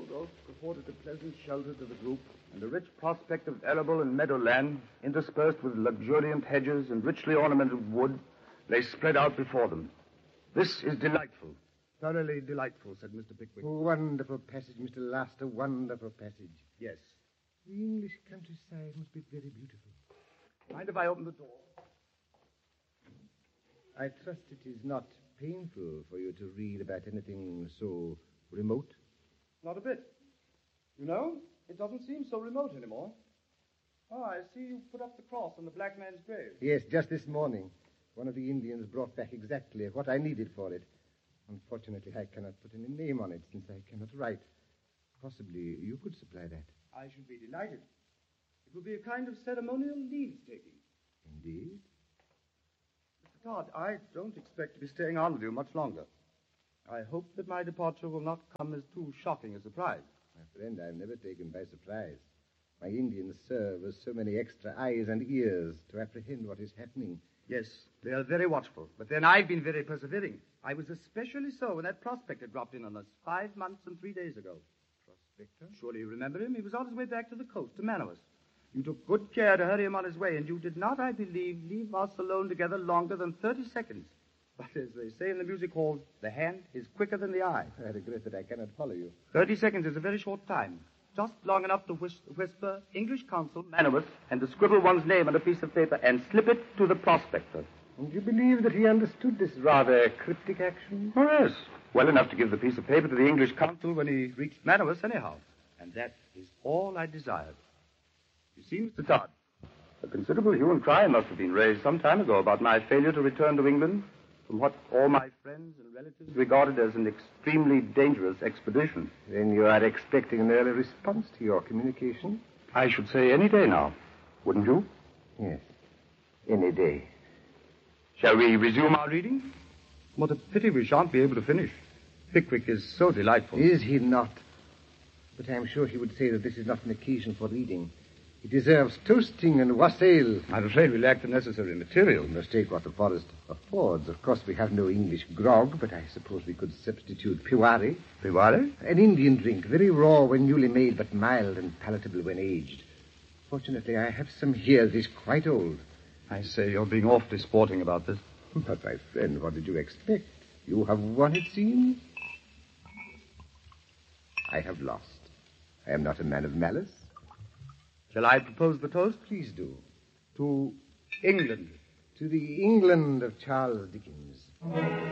Old oak afforded a pleasant shelter to the group, and a rich prospect of arable and meadowland, interspersed with luxuriant hedges and richly ornamented wood, lay spread out before them. This is delightful. Thoroughly delightful, said Mr. Pickwick. Oh, wonderful passage, Mr. Last, a wonderful passage. Yes. The English countryside must be very beautiful. Mind if I open the door? I trust it is not painful for you to read about anything so remote. Not a bit. You know, it doesn't seem so remote anymore. Oh, I see you put up the cross on the black man's grave. Yes, just this morning. One of the Indians brought back exactly what I needed for it. Unfortunately, I cannot put any name on it since I cannot write. Possibly you could supply that. I should be delighted. It will be a kind of ceremonial leave-taking. Indeed? Mr. Todd, I don't expect to be staying on with you much longer. I hope that my departure will not come as too shocking a surprise. My friend, I'm never taken by surprise. My Indians serve as so many extra eyes and ears to apprehend what is happening. Yes, they are very watchful, but then I've been very persevering. I was especially so when that prospector dropped in on us 5 months and 3 days ago. Prospector? Surely you remember him? He was on his way back to the coast, to Manaus. You took good care to hurry him on his way, and you did not, I believe, leave us alone together longer than 30 seconds. But as they say in the music hall, the hand is quicker than the eye. I regret that I cannot follow you. 30 seconds is a very short time. Just long enough to whisper English consul, Manaus, and to scribble one's name on a piece of paper and slip it to the prospector. And you believe that he understood this rather cryptic action? Oh, yes. Well enough to give the piece of paper to the English consul when he reached Manaus, anyhow. And that is all I desired. You see, Mr. Todd, a considerable hue and cry must have been raised some time ago about my failure to return to England from what all my friends and relatives regarded as an extremely dangerous expedition. Then you are expecting an early response to your communication? I should say any day now. Wouldn't you? Yes, any day. Shall we resume our reading? What a pity we shan't be able to finish. Pickwick is so delightful. Is he not? But I am sure he would say that this is not an occasion for reading. It deserves toasting and wassail. I'm afraid we lack the necessary material. You must take what the forest affords. Of course, we have no English grog, but I suppose we could substitute piwari. Piwari? An Indian drink, very raw when newly made, but mild and palatable when aged. Fortunately, I have some here that is quite old. I say, you're being awfully sporting about this. But, my friend, what did you expect? You have won, it seems. I have lost. I am not a man of malice. Shall I propose the toast? Please do. To England. To the England of Charles Dickens.